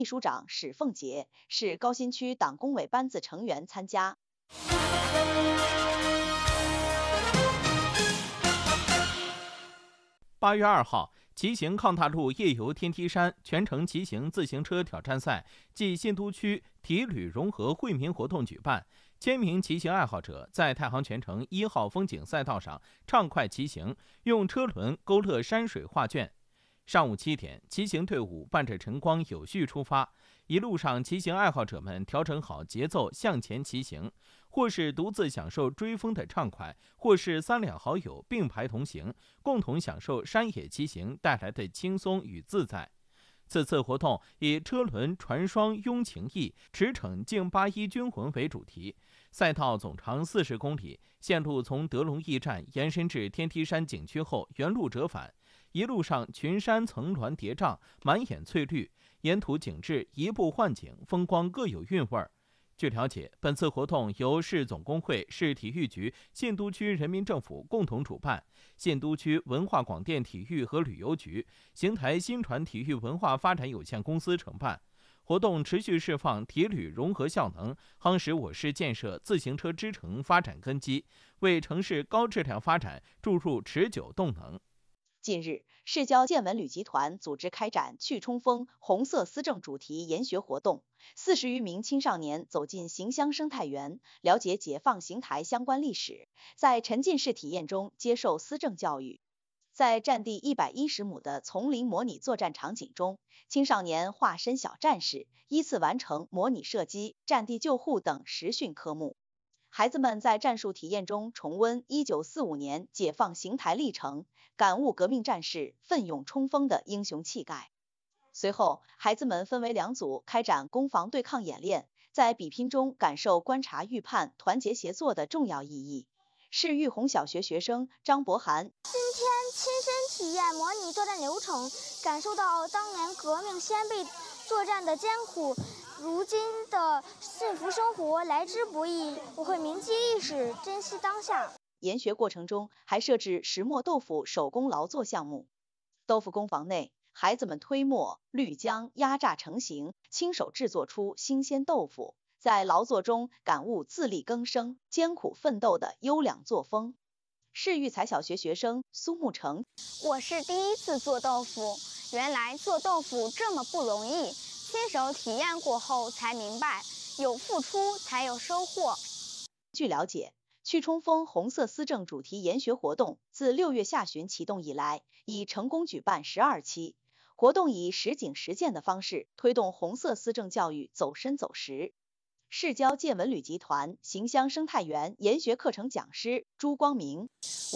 秘书长史凤杰，市高新区党工委班子成员参加。 8月2号，骑行抗大陆夜游天梯山全程骑行自行车挑战赛暨信都区体旅融合惠民活动举办，千名骑行爱好者在太行泉城1号风景赛道上畅快骑行，用车轮勾勒山水画卷。上午7点，骑行队伍伴着晨光有序出发，一路上骑行爱好者们调整好节奏向前骑行，或是独自享受追风的畅快，或是3两好友并排同行，共同享受山野骑行带来的轻松与自在。此次活动以车轮传双拥情谊，驰骋敬81军魂为主题，赛道总长40公里，线路从德龙驿站延伸至天梯山景区后原路折返，一路上群山层峦叠嶂，满眼翠绿，沿途景致移步换景，风光各有韵味儿。据了解，本次活动由市总工会、市体育局、信都区人民政府共同主办，信都区文化广电体育和旅游局、邢台新传体育文化发展有限公司承办。活动持续释放体旅融合效能，夯实我市建设自行车之城发展根基，为城市高质量发展注入持久动能。 近日，市交见闻旅集团组织开展去冲锋红色思政主题研学活动，40余名青少年走进邢乡生态园，了解解放邢台相关历史，在沉浸式体验中接受思政教育。在占地110亩的丛林模拟作战场景中，青少年化身小战士，依次完成模拟射击、战地救护等实训科目。孩子们在战术体验中重温1945年解放邢台历程，感悟革命战士奋勇冲锋的英雄气概。随后，孩子们分为2组开展攻防对抗演练，在比拼中感受观察预判、团结协作的重要意义。市育红小学学生张博涵今天亲身体验模拟作战流程，感受到当年革命先辈作战的艰苦，如今的幸福生活来之不易，我会铭记历史，珍惜当下。 研学过程中还设置石磨豆腐手工劳作项目。豆腐工房内，孩子们推磨、滤浆、压榨成型，亲手制作出新鲜豆腐，在劳作中感悟自力更生、艰苦奋斗的优良作风。市育才小学学生苏沐成， 我是第一次做豆腐，原来做豆腐这么不容易，亲手体验过后才明白，有付出才有收获。 据了解，去冲锋红色思政主题研学活动自6月下旬启动以来，已成功举办12期。活动以实景实践的方式推动红色思政教育走深走实。市交见闻旅集团邢乡生态园研学课程讲师朱光明。